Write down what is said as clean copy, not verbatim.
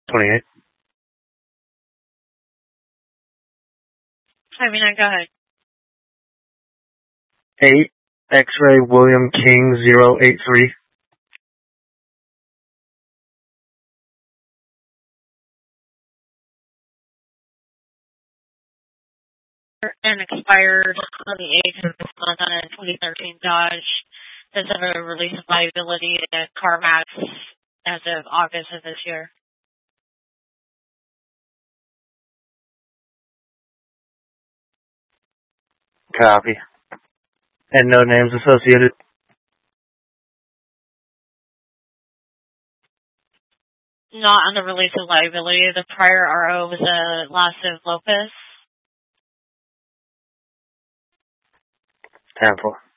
28. I mean, go ahead. 8 X-Ray William King 083. And expired on the 8th of this month on a 2013 Dodge. Does have a release of liability to CarMax as of August of this year. Copy. And no names associated? Not on the release of liability. The prior RO was Lasso Lopez. 10-4.